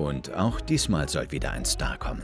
Und auch diesmal soll wieder ein Star kommen.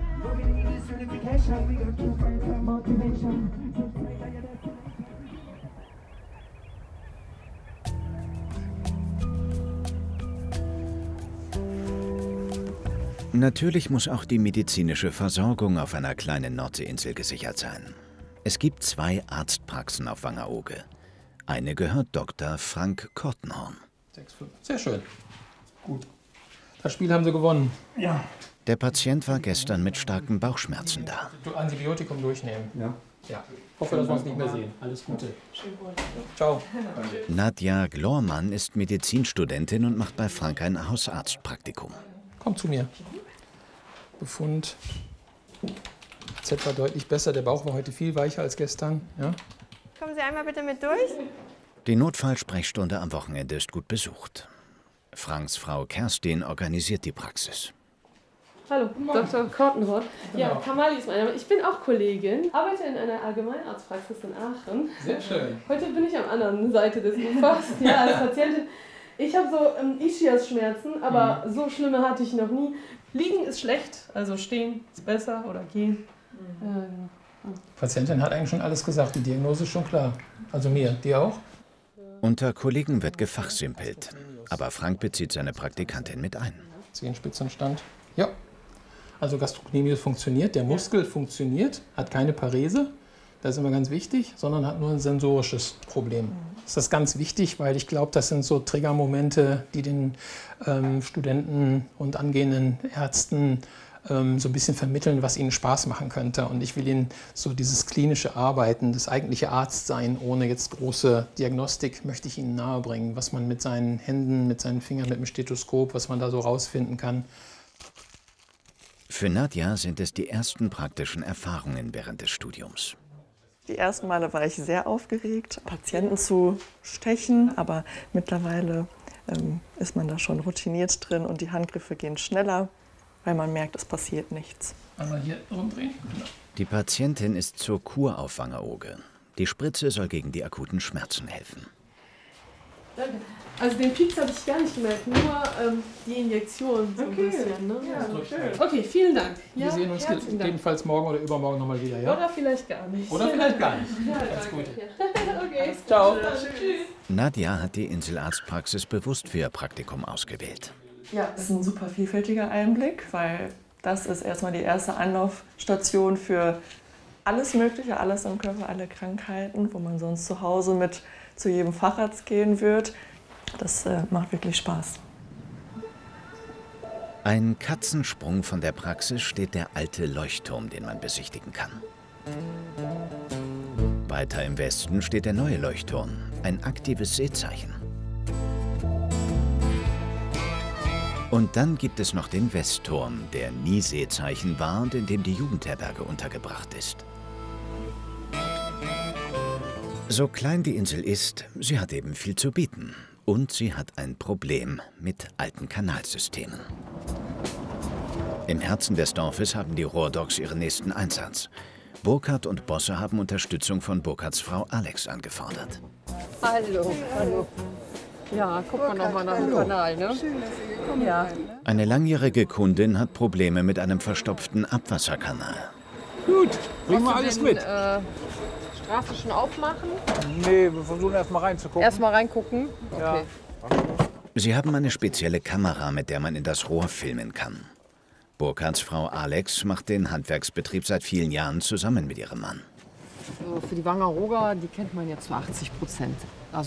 Natürlich muss auch die medizinische Versorgung auf einer kleinen Nordseeinsel gesichert sein. Es gibt 2 Arztpraxen auf Wangerooge. Eine gehört Dr. Frank Kortenhorn. 6-5. Sehr schön. Gut. Das Spiel haben Sie gewonnen. Ja. Der Patient war gestern mit starken Bauchschmerzen da. Antibiotikum durchnehmen. Ja. Ja. Hoffe, dass wir uns nicht mehr sehen. Alles Gute. Ciao. Nadja Glormann ist Medizinstudentin und macht bei Frank ein Hausarztpraktikum. Komm zu mir. Befund. Z war deutlich besser. Der Bauch war heute viel weicher als gestern. Ja? Kommen Sie einmal bitte mit durch. Die Notfallsprechstunde am Wochenende ist gut besucht. Franks Frau Kerstin organisiert die Praxis. Hallo, Dr. Kortenhorn. Ja, Genau. Kamali ist mein Name. Ich bin auch Kollegin, arbeite in einer Allgemeinarztpraxis in Aachen. Sehr schön. Heute bin ich am anderen Seite des Ufers, ja, als Patientin. Ich habe so Ischias-Schmerzen, aber so schlimme hatte ich noch nie. Liegen ist schlecht, also stehen ist besser oder gehen. Die Patientin hat eigentlich schon alles gesagt. Die Diagnose ist schon klar. Also mir. Dir auch? Unter Kollegen wird gefachsimpelt. Aber Frank bezieht seine Praktikantin mit ein. Zehenspitzenstand. Ja. Also Gastrocnemius funktioniert, der Muskel funktioniert, hat keine Parese, das ist immer ganz wichtig, sondern hat nur ein sensorisches Problem. Das ist ganz wichtig, weil ich glaube, das sind so Triggermomente, die den Studenten und angehenden Ärzten so ein bisschen vermitteln, was ihnen Spaß machen könnte. Und ich will ihnen so dieses klinische Arbeiten, das eigentliche Arztsein ohne jetzt große Diagnostik, möchte ich ihnen nahebringen, was man mit seinen Händen, mit seinen Fingern, mit dem Stethoskop, was man da so rausfinden kann. Für Nadja sind es die ersten praktischen Erfahrungen während des Studiums. Die ersten Male war ich sehr aufgeregt, Patienten zu stechen, aber mittlerweile ist man da schon routiniert drin und die Handgriffe gehen schneller, weil man merkt, es passiert nichts. Einmal hier rumdrehen. Die Patientin ist zur Kur auf Wangerooge. Die Spritze soll gegen die akuten Schmerzen helfen. Danke. Also den Pieks habe ich gar nicht gemerkt, nur die Injektion so ein bisschen. Ne? Ja, schön. Okay, vielen Dank. Wir Ja, sehen uns herzlichen Dank. jedenfalls morgen oder übermorgen nochmal wieder, ja? Oder vielleicht gar nicht. Oder vielleicht gar nicht. Ja, Alles danke. Gute. Ja. Okay. Ciao. Tschüss. Nadja hat die Inselarztpraxis bewusst für ihr Praktikum ausgewählt. Ja, es ist ein super vielfältiger Einblick, weil das ist erstmal die erste Anlaufstation für alles Mögliche, alles im Körper, alle Krankheiten, wo man sonst zu Hause mit zu jedem Facharzt gehen wird. Das macht wirklich Spaß. Ein Katzensprung von der Praxis steht der alte Leuchtturm, den man besichtigen kann. Weiter im Westen steht der neue Leuchtturm, ein aktives Seezeichen. Und dann gibt es noch den Westturm, der nie Seezeichen war und in dem die Jugendherberge untergebracht ist. So klein die Insel ist, sie hat eben viel zu bieten. Und sie hat ein Problem mit alten Kanalsystemen. Im Herzen des Dorfes haben die Rohrdogs ihren nächsten Einsatz. Burkhard und Bosse haben Unterstützung von Burkhards Frau Alex angefordert. Hallo, hallo. Ja, guck mal noch mal nach dem Kanal, ne? Schön, dass Sie gekommen sind. Ne? Eine langjährige Kundin hat Probleme mit einem verstopften Abwasserkanal. Gut, bringen wir alles mit. Straße schon aufmachen? Nee, wir versuchen erst mal reinzugucken. Erstmal reingucken? Okay. Ja. Sie haben eine spezielle Kamera, mit der man in das Rohr filmen kann. Burkhards Frau Alex macht den Handwerksbetrieb seit vielen Jahren zusammen mit ihrem Mann. Für die Wangerooger, die kennt man ja zu 80%.